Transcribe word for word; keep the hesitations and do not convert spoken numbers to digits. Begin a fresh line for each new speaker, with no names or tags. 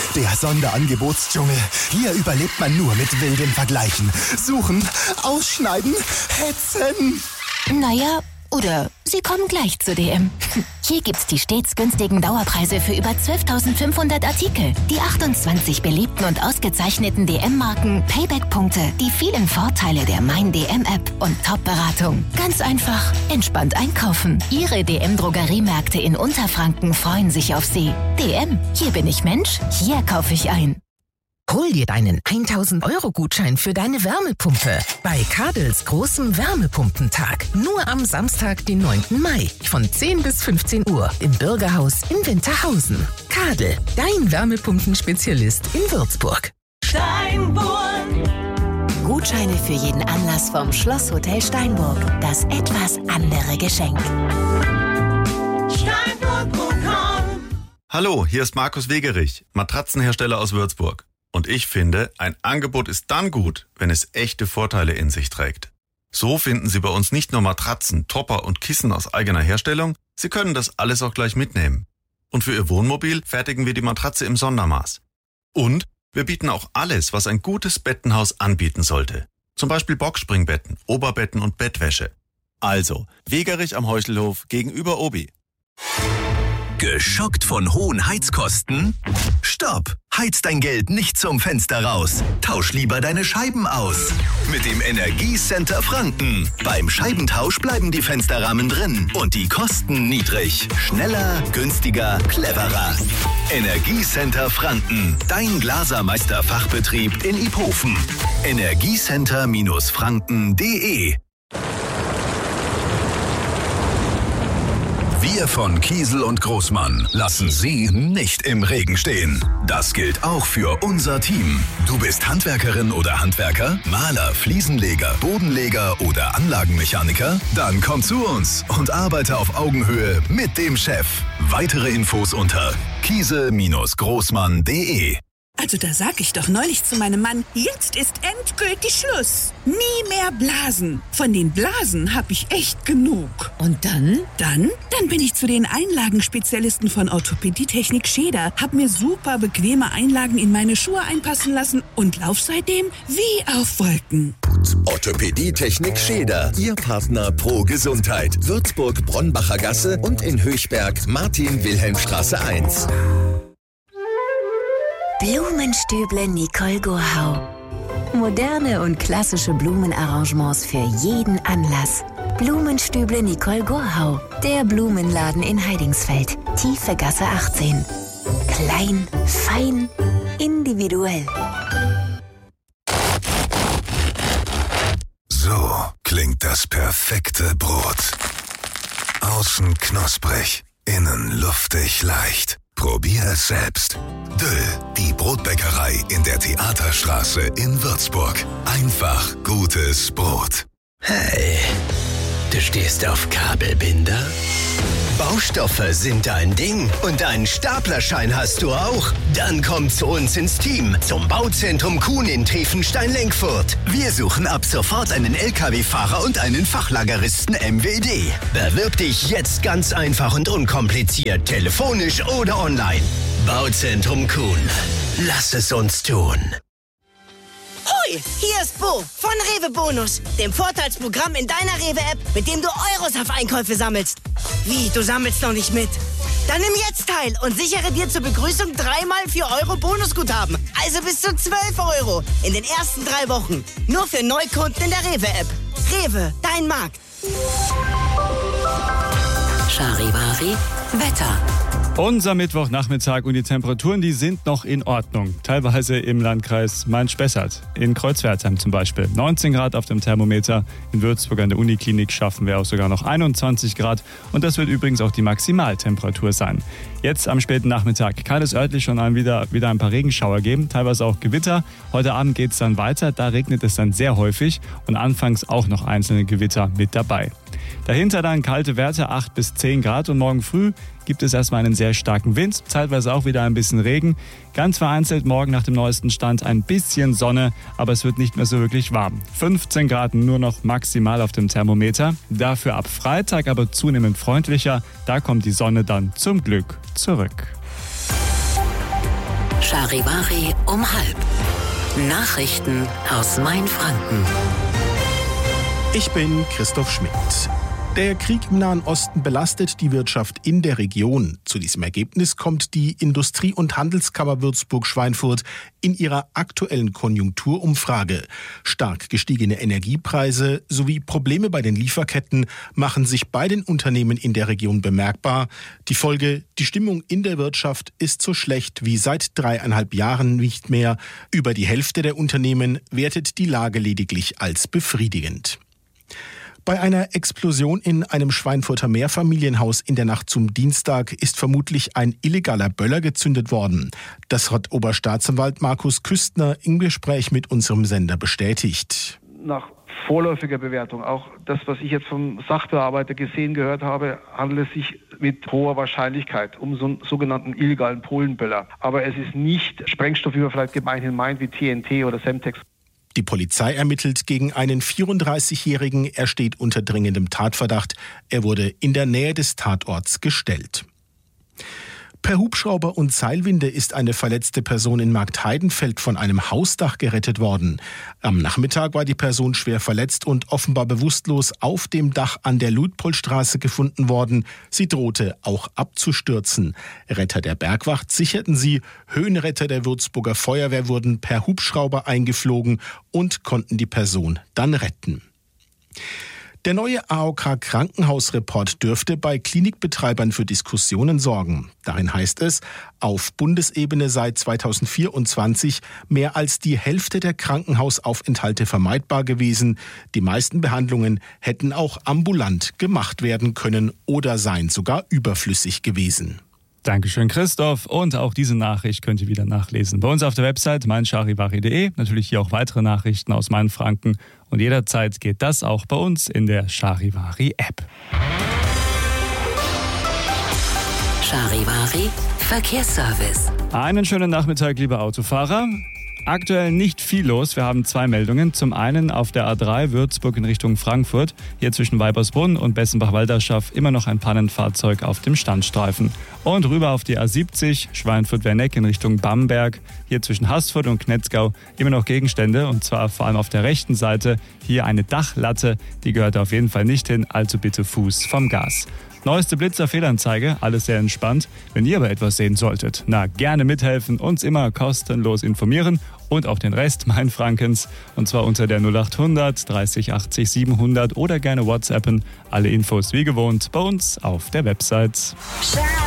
Der Sonderangebotsdschungel. Hier überlebt man nur mit wilden Vergleichen. Suchen, ausschneiden, hetzen.
Naja, oder Sie kommen gleich zu D M. Hier gibt's die stets günstigen Dauerpreise für über zwölftausendfünfhundert Artikel. Die achtundzwanzig beliebten und ausgezeichneten D M-Marken, Payback-Punkte, die vielen Vorteile der Mein D M-App und Top-Beratung. Ganz einfach, entspannt einkaufen. Ihre D M-Drogeriemärkte in Unterfranken freuen sich auf Sie. D M, hier bin ich Mensch, hier kaufe ich ein.
Hol dir deinen tausend Euro Gutschein für deine Wärmepumpe bei Kadels großem Wärmepumpentag. Nur am Samstag, den neunten Mai von zehn bis fünfzehn Uhr im Bürgerhaus in Winterhausen. Kadel, dein Wärmepumpenspezialist in Würzburg.
Steinburg.
Gutscheine für jeden Anlass vom Schlosshotel Steinburg. Das etwas andere Geschenk.
Steinburg Punkt com.
Hallo, hier ist Markus Wegerich, Matratzenhersteller aus Würzburg. Und ich finde, ein Angebot ist dann gut, wenn es echte Vorteile in sich trägt. So finden Sie bei uns nicht nur Matratzen, Topper und Kissen aus eigener Herstellung, Sie können das alles auch gleich mitnehmen. Und für Ihr Wohnmobil fertigen wir die Matratze im Sondermaß. Und wir bieten auch alles, was ein gutes Bettenhaus anbieten sollte. Zum Beispiel Boxspringbetten, Oberbetten und Bettwäsche. Also, Wegerich am Heuchelhof gegenüber Obi.
Geschockt von hohen Heizkosten? Stopp! Heiz dein Geld nicht zum Fenster raus. Tausch lieber deine Scheiben aus. Mit dem Energiecenter Franken. Beim Scheibentausch bleiben die Fensterrahmen drin und die Kosten niedrig. Schneller, günstiger, cleverer. Energiecenter Franken. Dein Glasermeister-Fachbetrieb in Iphofen. Energiecenter Franken punkt de. Wir von Kiesel und Großmann lassen Sie nicht im Regen stehen. Das gilt auch für unser Team. Du bist Handwerkerin oder Handwerker, Maler, Fliesenleger, Bodenleger oder Anlagenmechaniker? Dann komm zu uns und arbeite auf Augenhöhe mit dem Chef. Weitere Infos unter kiesel Großmann punkt de.
Also da sag ich doch neulich zu meinem Mann, jetzt ist endgültig Schluss. Nie mehr Blasen. Von den Blasen hab ich echt genug.
Und dann?
Dann? Dann bin ich zu den Einlagenspezialisten von Orthopädietechnik Scheder, hab mir super bequeme Einlagen in meine Schuhe einpassen lassen und lauf seitdem wie auf Wolken.
Orthopädietechnik Scheder. Ihr Partner pro Gesundheit. Würzburg, Bronnbacher Gasse und in Höchberg Martin-Wilhelm-Straße eins.
Blumenstüble Nicole Gurhau. Moderne und klassische Blumenarrangements für jeden Anlass. Blumenstüble Nicole Gurhau. Der Blumenladen in Heidingsfeld. Tiefe Gasse achtzehn. Klein, fein, individuell.
So klingt das perfekte Brot. Außen knusprig, innen luftig leicht. Probier es selbst. Döll, die Brotbäckerei in der Theaterstraße in Würzburg. Einfach gutes Brot.
Hey, du stehst auf Kabelbinder? Baustoffe sind dein Ding und einen Staplerschein hast du auch? Dann komm zu uns ins Team, zum Bauzentrum Kuhn in Triefenstein-Lenkfurt. Wir suchen ab sofort einen L K W-Fahrer und einen Fachlageristen M W D. Bewirb dich jetzt ganz einfach und unkompliziert, telefonisch oder online. Bauzentrum Kuhn. Lass es uns tun.
Hoi, hier ist Bo von Rewe Bonus, dem Vorteilsprogramm in deiner Rewe-App, mit dem du Euros auf Einkäufe sammelst. Wie, du sammelst noch nicht mit? Dann nimm jetzt teil und sichere dir zur Begrüßung dreimal vier Euro Bonusguthaben. Also bis zu zwölf Euro in den ersten drei Wochen. Nur für Neukunden in der Rewe-App. Rewe, dein Markt.
Charivari, Wetter.
Unser Mittwochnachmittag und die Temperaturen, die sind noch in Ordnung. Teilweise im Landkreis Main-Spessart, in Kreuzwertheim zum Beispiel. neunzehn Grad auf dem Thermometer. In Würzburg an der Uniklinik schaffen wir auch sogar noch einundzwanzig Grad. Und das wird übrigens auch die Maximaltemperatur sein. Jetzt am späten Nachmittag kann es örtlich schon ein wieder, wieder ein paar Regenschauer geben, teilweise auch Gewitter. Heute Abend geht es dann weiter, da regnet es dann sehr häufig und anfangs auch noch einzelne Gewitter mit dabei. Dahinter dann kalte Werte, acht bis zehn Grad und morgen früh gibt es erstmal einen sehr starken Wind, zeitweise auch wieder ein bisschen Regen. Ganz vereinzelt morgen nach dem neuesten Stand ein bisschen Sonne, aber es wird nicht mehr so wirklich warm. fünfzehn Grad nur noch maximal auf dem Thermometer. Dafür ab Freitag aber zunehmend freundlicher. Da kommt die Sonne dann zum Glück zurück.
Charivari um halb. Nachrichten aus Mainfranken.
Ich bin Christoph Schmidt. Der Krieg im Nahen Osten belastet die Wirtschaft in der Region. Zu diesem Ergebnis kommt die Industrie- und Handelskammer Würzburg-Schweinfurt in ihrer aktuellen Konjunkturumfrage. Stark gestiegene Energiepreise sowie Probleme bei den Lieferketten machen sich bei den Unternehmen in der Region bemerkbar. Die Folge: Die Stimmung in der Wirtschaft ist so schlecht wie seit dreieinhalb Jahren nicht mehr. Über die Hälfte der Unternehmen wertet die Lage lediglich als befriedigend. Bei einer Explosion in einem Schweinfurter Mehrfamilienhaus in der Nacht zum Dienstag ist vermutlich ein illegaler Böller gezündet worden. Das hat Oberstaatsanwalt Markus Küstner im Gespräch mit unserem Sender bestätigt.
Nach vorläufiger Bewertung, auch das, was ich jetzt vom Sachbearbeiter gesehen gehört habe, handelt es sich mit hoher Wahrscheinlichkeit um so einen sogenannten illegalen Polenböller. Aber es ist nicht Sprengstoff, wie man vielleicht gemeinhin meint, wie T N T oder Semtex.
Die Polizei ermittelt gegen einen vierunddreißigjährigen. Er steht unter dringendem Tatverdacht. Er wurde in der Nähe des Tatorts gestellt. Per Hubschrauber und Seilwinde ist eine verletzte Person in Marktheidenfeld von einem Hausdach gerettet worden. Am Nachmittag war die Person schwer verletzt und offenbar bewusstlos auf dem Dach an der Luitpoldstraße gefunden worden. Sie drohte auch abzustürzen. Retter der Bergwacht sicherten sie. Höhenretter der Würzburger Feuerwehr wurden per Hubschrauber eingeflogen und konnten die Person dann retten. Der neue A O K-Krankenhausreport dürfte bei Klinikbetreibern für Diskussionen sorgen. Darin heißt es, auf Bundesebene sei zweitausendvierundzwanzig mehr als die Hälfte der Krankenhausaufenthalte vermeidbar gewesen. Die meisten Behandlungen hätten auch ambulant gemacht werden können oder seien sogar überflüssig gewesen.
Dankeschön, Christoph. Und auch diese Nachricht könnt ihr wieder nachlesen bei uns auf der Website mein charivari punkt de. Natürlich hier auch weitere Nachrichten aus Mainfranken. Und jederzeit geht das auch bei uns in der Charivari-App.
Charivari Verkehrsservice.
Einen schönen Nachmittag, liebe Autofahrer. Aktuell nicht viel los. Wir haben zwei Meldungen. Zum einen auf der A drei Würzburg in Richtung Frankfurt. Hier zwischen Weibersbrunn und Bessenbach-Walderschaff immer noch ein Pannenfahrzeug auf dem Standstreifen. Und rüber auf die A siebzig Schweinfurt-Werneck in Richtung Bamberg. Hier zwischen Haßfurt und Knetzgau immer noch Gegenstände. Und zwar vor allem auf der rechten Seite. Hier eine Dachlatte. Die gehört auf jeden Fall nicht hin. Also bitte Fuß vom Gas. Neueste Blitzer-Fehlanzeige, alles sehr entspannt. Wenn ihr aber etwas sehen solltet, na, gerne mithelfen, uns immer kostenlos informieren und auch den Rest Mainfrankens. Und zwar unter der null acht hundert dreißig achtzig siebenhundert oder gerne WhatsAppen. Alle Infos wie gewohnt bei uns auf der Website.